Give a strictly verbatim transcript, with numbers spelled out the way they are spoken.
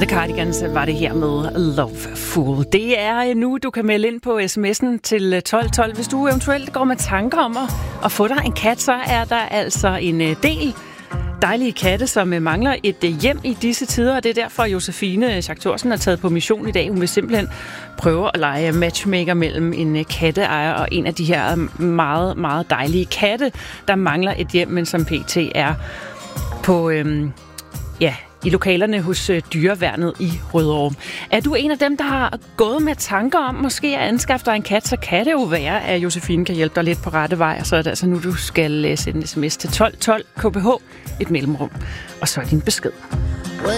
The Cardigans var det her med Loveful. Det er nu, du kan melde ind på sms'en til tolv tolv. Hvis du eventuelt går med tanker om at, at få dig en kat, så er der altså en del dejlige katte, som mangler et hjem i disse tider. Og det er derfor, Josefine Schack Thorsen er taget på mission i dag. Hun vil simpelthen prøve at lege matchmaker mellem en katteejer og en af de her meget, meget dejlige katte, der mangler et hjem, men som pt. Er på... Øhm, ja... i lokalerne hos Dyreværnet i Rødovre. Er du en af dem, der har gået med tanker om måske at anskaffe dig en kat, så kan det jo være, at Josefine kan hjælpe dig lidt på rette vej, og så er det altså nu, du skal sende en sms til tolv tolv K B H, et mellemrum, og så er din besked.